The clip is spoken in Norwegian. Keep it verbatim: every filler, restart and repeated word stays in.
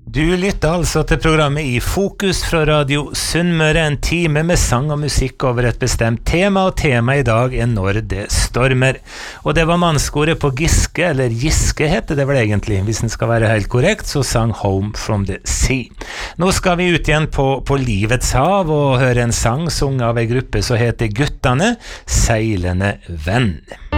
Du lytter altså til programmet I Fokus fra Radio Sunnmøre, en time med sang og musikk over et bestemt tema, og tema I dag er Når det stormer. Og det var mannskoret på Giske, eller Giske heter det vel egentlig, hvis den skal være helt korrekt, så sang Home from the Sea. Nå skal vi ut igjen på, på livets hav og høre en sang sung av en gruppe som heter Guttane, Seilende Venn.